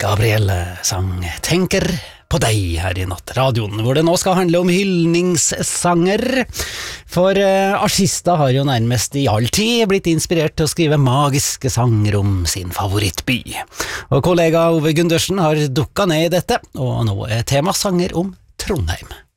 Gabrielle sang «Tenker på deg» her i Nattradioen, hvor det nå skal handle om hyldningssanger. For artister har jo nærmest i all tid blitt inspirert til å skrive magiske sanger om sin favorittby. Og kollega Ove Gundersen har dukket ned i dette, og nå er tema sanger om Trondheim.